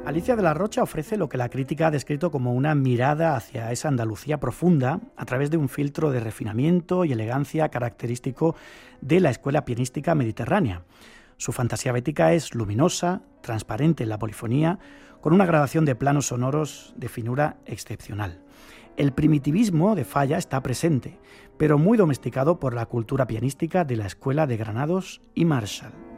Alicia de la Rocha ofrece lo que la crítica ha descrito como una mirada hacia esa Andalucía profunda a través de un filtro de refinamiento y elegancia característico de la escuela pianística mediterránea. Su fantasía bética es luminosa, transparente en la polifonía, con una gradación de planos sonoros de finura excepcional. El primitivismo de Falla está presente, pero muy domesticado por la cultura pianística de la escuela de Granados y Marshall.